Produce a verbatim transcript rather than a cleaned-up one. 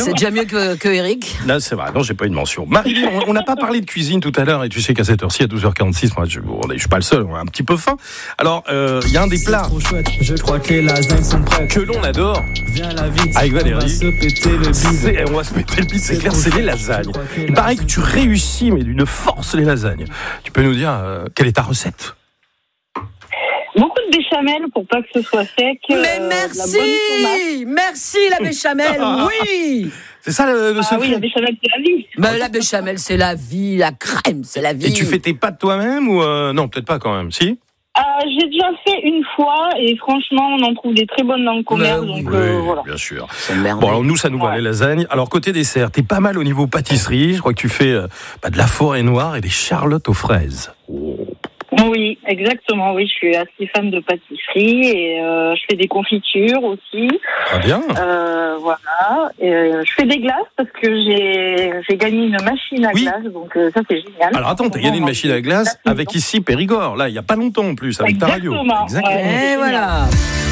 C'est déjà mieux que, que Eric. Là, c'est vrai. Non, j'ai pas eu de mention. Marie, on n'a pas parlé de cuisine tout à l'heure, et tu sais qu'à cette heure-ci, à douze heures quarante-six, moi, je, bon, je suis pas le seul, on a un petit peu faim. Alors, il euh, y a un des plats trop chouette, je crois que les lasagnes sont prêtes. que l'on adore. Viens la vite, Avec Valérie. on va se péter le bide. C'est, on va se péter le bide, c'est clair, c'est les lasagnes. Il paraît que tu réussis, mais d'une force, les lasagnes. Tu peux nous dire euh, quelle est ta recette? Beaucoup de béchamel pour pas que ce soit sec. Mais euh, merci, la bonne merci la béchamel, oui. C'est ça le, le ah secret? oui, la béchamel, c'est la vie. Mais la béchamel, c'est la vie, la crème, c'est la vie. Et tu fais tes pâtes toi-même ou euh, non, peut-être pas quand même, si? Euh, j'ai déjà fait une fois et franchement, on en trouve des très bonnes dans le commerce. Mais donc Oui, euh, voilà. bien sûr. C'est merveilleux. Bon, alors nous, ça nous va Ouais. les lasagnes. Alors, côté dessert, t'es pas mal au niveau pâtisserie. Je crois que tu fais euh, bah, de la forêt noire et des charlottes aux fraises. Oh. Oui, exactement. Oui, je suis assez fan de pâtisserie et euh, je fais des confitures aussi. Très bien. Euh, voilà. Et, euh, je fais des glaces parce que j'ai j'ai gagné une machine à Oui. glace, donc euh, ça c'est génial. Alors attends, t'as gagné une machine à glace avec ici Périgord, là, il y a pas longtemps en plus, avec ta radio. Exactement, ouais. Et voilà.